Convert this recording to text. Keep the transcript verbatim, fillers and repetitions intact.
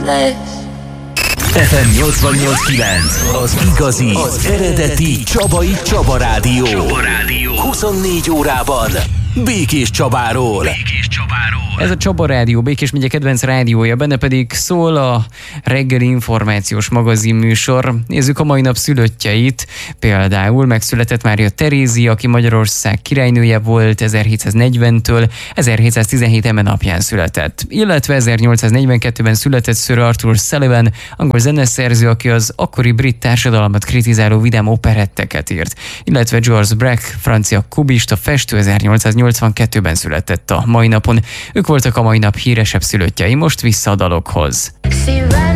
ef em nyolcvannyolc kilenc, az igazi, az eredeti Csabai Csaba Rádió. Csaba Rádió. huszonnégy órában Békés Csabáról. Békés Csabáról. Ez a Csaba Rádió, Békés megye kedvenc rádiója, benne pedig szól a reggeli információs magazin műsor. Nézzük a mai nap szülöttjeit. Például megszületett Mária Terézia, aki Magyarország királynője volt ezerhétszáznegyventől ezerhétszáztizenhét eme napján született. Illetve ezernyolcszáznegyvenkettőben született Sir Arthur Sullivan, angol zeneszerző, aki az akkori brit társadalmat kritizáló vidám operetteket írt. Illetve George Braque, francia kubista festő, ezernyolcszáznyolcvankettőben született a mai napon. Ők voltak a mai nap híresebb szülöttjei, most vissza a dalokhoz.